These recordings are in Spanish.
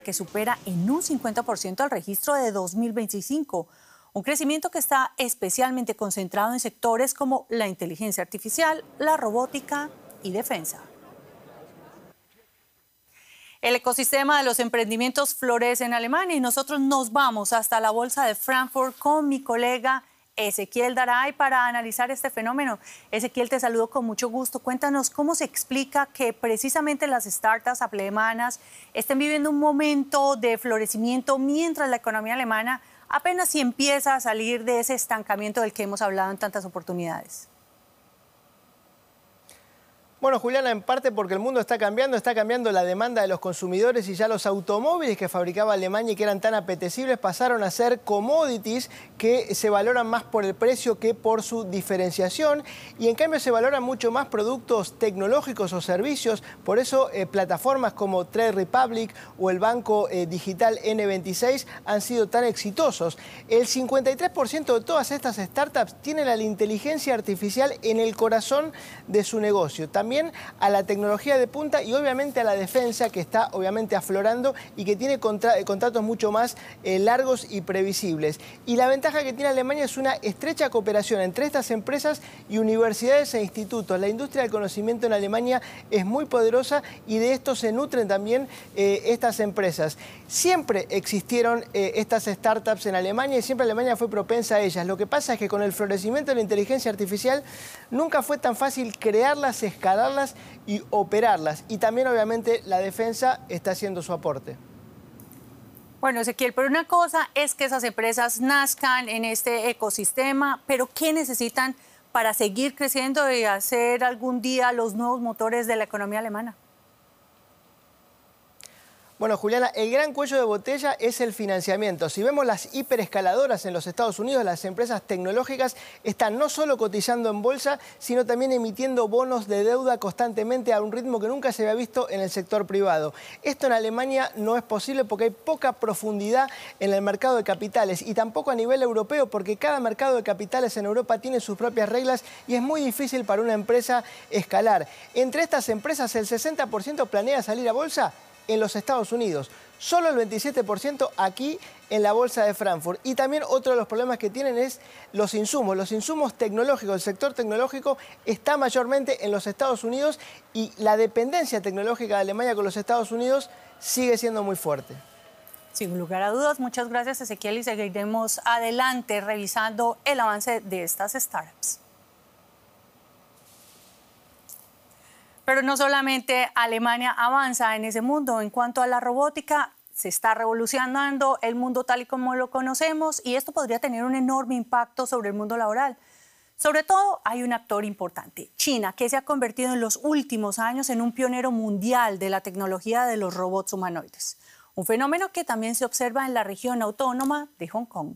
que supera en un 50% al registro de 2025. Un crecimiento que está especialmente concentrado en sectores como la inteligencia artificial, la robótica y defensa. El ecosistema de los emprendimientos florece en Alemania y nosotros nos vamos hasta la Bolsa de Frankfurt con mi colega Ezequiel Daray para analizar este fenómeno. Ezequiel, te saludo con mucho gusto. Cuéntanos cómo se explica que precisamente las startups alemanas estén viviendo un momento de florecimiento mientras la economía alemana apenas si empieza a salir de ese estancamiento del que hemos hablado en tantas oportunidades. Bueno, Juliana, en parte porque el mundo está cambiando la demanda de los consumidores y ya los automóviles que fabricaba Alemania y que eran tan apetecibles pasaron a ser commodities que se valoran más por el precio que por su diferenciación y en cambio se valoran mucho más productos tecnológicos o servicios. Por eso plataformas como Trade Republic o el banco digital N26 han sido tan exitosos. El 53% de todas estas startups tienen a la inteligencia artificial en el corazón de su negocio. También a la tecnología de punta y obviamente a la defensa que está obviamente aflorando y que tiene contratos mucho más largos y previsibles. Y la ventaja que tiene Alemania es una estrecha cooperación entre estas empresas y universidades e institutos. La industria del conocimiento en Alemania es muy poderosa y de esto se nutren también estas empresas. Siempre existieron estas startups en Alemania y siempre Alemania fue propensa a ellas. Lo que pasa es que con el florecimiento de la inteligencia artificial nunca fue tan fácil crearlas, escalarlas y operarlas. Y también, obviamente, la defensa está haciendo su aporte. Bueno, Ezequiel, pero una cosa es que esas empresas nazcan en este ecosistema, pero ¿qué necesitan para seguir creciendo y hacer algún día los nuevos motores de la economía alemana? Bueno, Juliana, el gran cuello de botella es el financiamiento. Si vemos las hiperescaladoras en los Estados Unidos, las empresas tecnológicas están no solo cotizando en bolsa, sino también emitiendo bonos de deuda constantemente a un ritmo que nunca se había visto en el sector privado. Esto en Alemania no es posible porque hay poca profundidad en el mercado de capitales y tampoco a nivel europeo porque cada mercado de capitales en Europa tiene sus propias reglas y es muy difícil para una empresa escalar. Entre estas empresas, el 60% planea salir a bolsa en los Estados Unidos, solo el 27% aquí en la Bolsa de Frankfurt. Y también otro de los problemas que tienen es los insumos tecnológicos. El sector tecnológico está mayormente en los Estados Unidos y la dependencia tecnológica de Alemania con los Estados Unidos sigue siendo muy fuerte. Sin lugar a dudas, muchas gracias, Ezequiel, y seguiremos adelante revisando el avance de estas startups. Pero no solamente Alemania avanza en ese mundo. En cuanto a la robótica, se está revolucionando el mundo tal y como lo conocemos y esto podría tener un enorme impacto sobre el mundo laboral. Sobre todo, hay un actor importante, China, que se ha convertido en los últimos años en un pionero mundial de la tecnología de los robots humanoides. Un fenómeno que también se observa en la región autónoma de Hong Kong.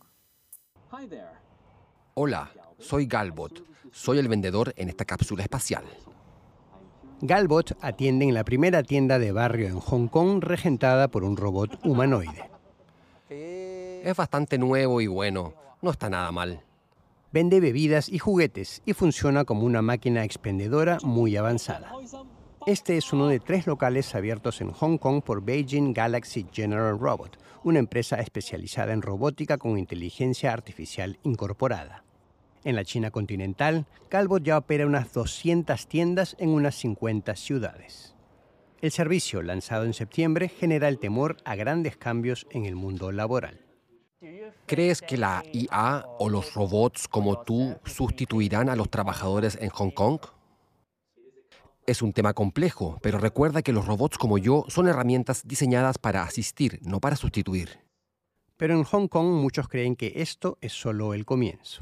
Hola, soy Galbot. Soy el vendedor en esta cápsula espacial. Galbot atiende en la primera tienda de barrio en Hong Kong regentada por un robot humanoide. Es bastante nuevo y bueno, no está nada mal. Vende bebidas y juguetes y funciona como una máquina expendedora muy avanzada. Este es uno de 3 locales abiertos en Hong Kong por Beijing Galaxy General Robot, una empresa especializada en robótica con inteligencia artificial incorporada. En la China continental, Galbot ya opera unas 200 tiendas en unas 50 ciudades. El servicio, lanzado en septiembre, genera el temor a grandes cambios en el mundo laboral. ¿Crees que la IA o los robots como tú sustituirán a los trabajadores en Hong Kong? Es un tema complejo, pero recuerda que los robots como yo son herramientas diseñadas para asistir, no para sustituir. Pero en Hong Kong muchos creen que esto es solo el comienzo.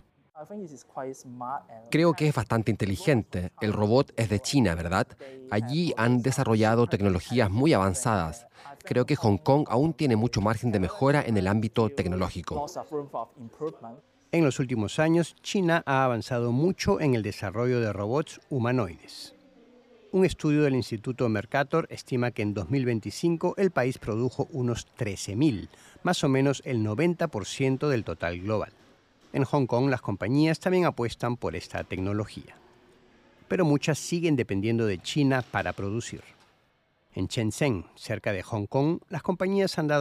Creo que es bastante inteligente. El robot es de China, ¿verdad? Allí han desarrollado tecnologías muy avanzadas. Creo que Hong Kong aún tiene mucho margen de mejora en el ámbito tecnológico. En los últimos años, China ha avanzado mucho en el desarrollo de robots humanoides. Un estudio del Instituto Mercator estima que en 2025 el país produjo unos 13.000, más o menos el 90% del total global. En Hong Kong, las compañías también apuestan por esta tecnología. Pero muchas siguen dependiendo de China para producir. En Shenzhen, cerca de Hong Kong, las compañías han dado